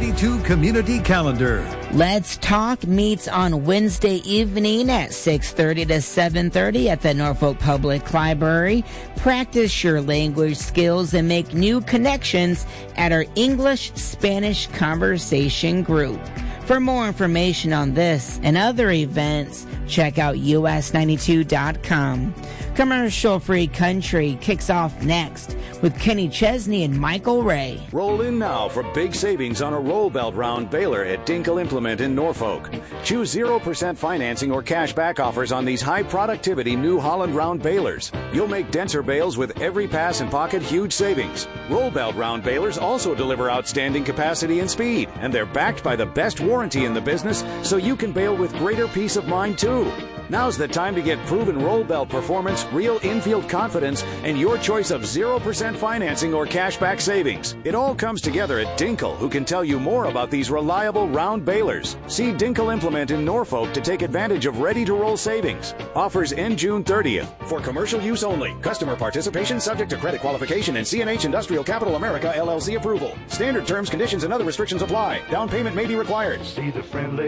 2022 community calendar. Let's Talk meets on Wednesday evening at 6:30 to 7:30 at the Norfolk Public Library. Practice your language skills and make new connections at our English-Spanish conversation group. For more information on this and other events, check out us92.com. Commercial-free country kicks off next with Kenny Chesney and Michael Ray. Roll in now for big savings on a roll belt round baler at Dinkel Implement in Norfolk. Choose 0% financing or cash back offers on these high productivity New Holland round balers. You'll make denser bales with every pass and pocket huge savings. Roll belt round balers also deliver outstanding capacity and speed, and they're backed by the best warranty in the business, so you can bale with greater peace of mind too. Now's the time to get proven roll belt performance, real infield confidence, and your choice of 0% financing or cashback savings. It all comes together at Dinkel, who can tell you more about these reliable round balers. See Dinkel Implement in Norfolk to take advantage of ready-to-roll savings. Offers end June 30th. For commercial use only. Customer participation subject to credit qualification and CNH Industrial Capital America LLC approval. Standard terms, conditions, and other restrictions apply. Down payment may be required. See the friendly